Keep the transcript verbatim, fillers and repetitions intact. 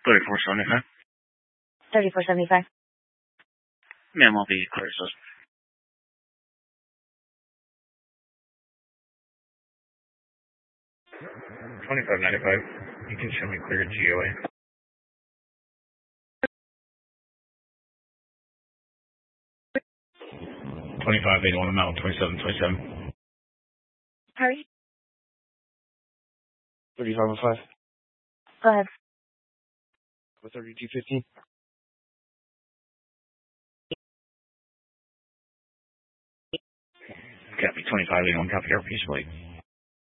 thirty-four seventy-five. thirty-four seventy-five. Ma'am, I'll be clear, so. twenty-five ninety-five. You can show me clear G O A. twenty-five eighty-one amount, twenty-seven twenty-seven. Hurry. thirty-five oh five. Go ahead. With thirty-two fifteen. Copy, twenty-five eighty-one, copy your piece, plate.